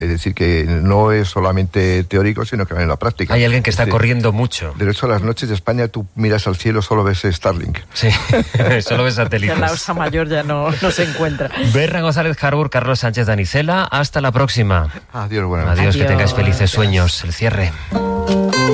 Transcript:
Es decir, que no es solamente teórico, sino que va en la práctica. Hay alguien que está corriendo mucho. De hecho, a las noches de España tú miras al cielo, solo ves Starlink. Sí, solo ves satélites. La Osa Mayor ya no se encuentra. Berra González Harbour, Carlos Sánchez Danicela, hasta la próxima. Adiós, buenas noches. Adiós, que tengáis felices sueños. El cierre.